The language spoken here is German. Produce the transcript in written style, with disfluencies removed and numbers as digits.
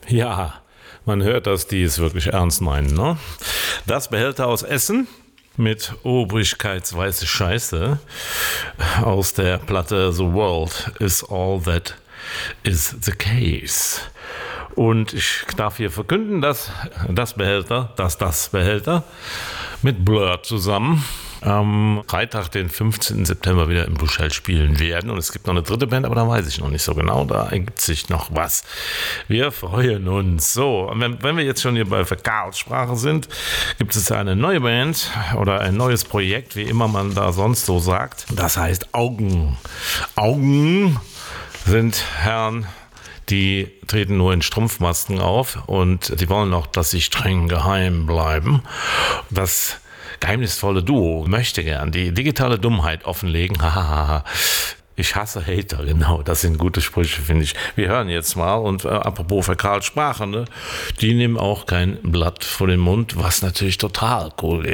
Ja, man hört, dass die es wirklich ernst meinen, ne? Das Behälter aus Essen mit obrigkeitsweiße Scheiße aus der Platte The World is All That Is the Case. Und ich darf hier verkünden, dass das Behälter mit Blur zusammen am Freitag, den 15. September wieder im Buschheld spielen werden. Und es gibt noch eine dritte Band, aber da weiß ich noch nicht so genau. Da ergibt sich noch was. Wir freuen uns. So, wenn wir jetzt schon hier bei Fäkalsprache sind, gibt es eine neue Band oder ein neues Projekt, wie immer man da sonst so sagt. Das heißt Augen. Augen sind Herren, die treten nur in Strumpfmasken auf und die wollen auch, dass sie streng geheim bleiben. Das geheimnisvolle Duo möchte gern die digitale Dummheit offenlegen. Ich hasse Hater, genau, das sind gute Sprüche, finde ich. Wir hören jetzt mal und apropos Fäkalsprache, ne, die nehmen auch kein Blatt vor den Mund, was natürlich total cool